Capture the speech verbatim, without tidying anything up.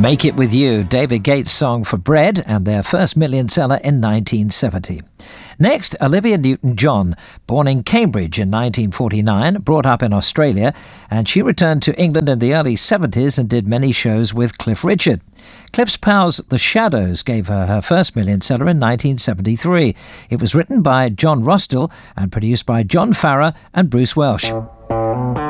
Make It With You, David Gates' song for Bread, and their first million seller in nineteen seventy. Next, Olivia Newton-John, born in Cambridge in nineteen forty-nine, brought up in Australia, and she returned to England in the early seventies and did many shows with Cliff Richard. Cliff's pals The Shadows gave her her first million seller in nineteen seventy-three. It was written by John Rostill and produced by John Farrar and Bruce Welsh.